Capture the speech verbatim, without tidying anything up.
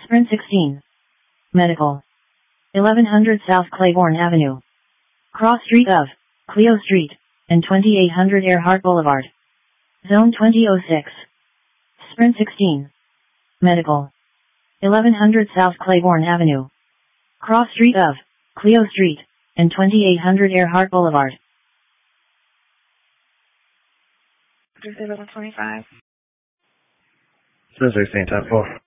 Sprint sixteen. Medical. eleven hundred South Claiborne Avenue. Cross Street of Clio Street and twenty-eight hundred Earhart Boulevard. Zone twenty oh six. Sprint sixteen. Medical. eleven hundred South Claiborne Avenue. Cross Street of Clio Street and twenty-eight hundred Earhart Boulevard. eleven twenty-five. Sprint sixteen, ten four.